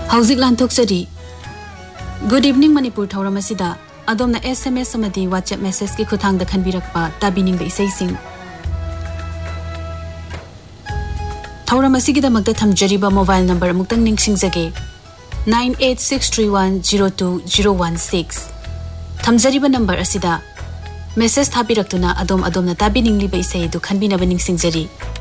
हौजिक लांथोक्चरी good evening Manipur थौरम असिदा अदोमना SMS अमदी WhatsApp message की खुथांग the खनबिरकपा ताबिनिंग the इसेसिंग थौरम असिगिदमक्ता थमजरिबा mobile number अमुक्तंग निंगसिंगजगे 9863102016 थमजरिबा number असिदा message थाबिरक्तुना अदोमना ताबिनिंग लिबा इसे दु खनबिनबा निंगसिंगजरी।